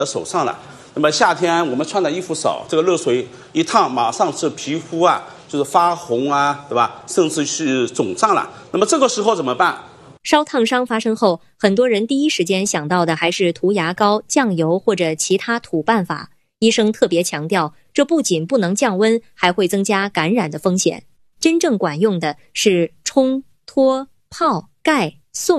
手上了。那么夏天我们穿的衣服少，这个热水一烫，马上是皮肤啊，就是发红啊，对吧？甚至是肿胀了。那么这个时候怎么办？ 烧烫伤发生后，很多人第一时间想到的还是涂牙膏、酱油或者其他土办法。医生特别强调，这不仅不能降温，还会增加感染的风险。真正管用的是冲、脱、泡、盖、送